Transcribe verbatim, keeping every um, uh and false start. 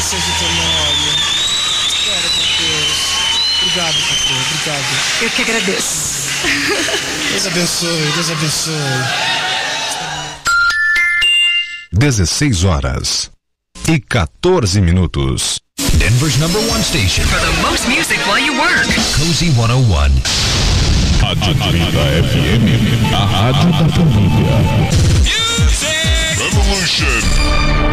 seja teu nome. Glória a Deus. Obrigado, patrão. Obrigado. Eu que agradeço. Deus abençoe. Deus abençoe. dezesseis horas e quatorze minutos. Denver's number one station. For the most music while you work. Cozy cento e um. Atlanta F M, a rádio da família. Revolution.